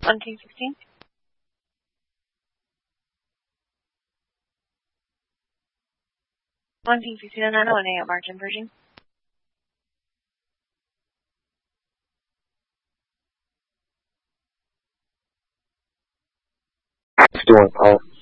On King 16. On King 16 and 901 at March Inversion. Doing call.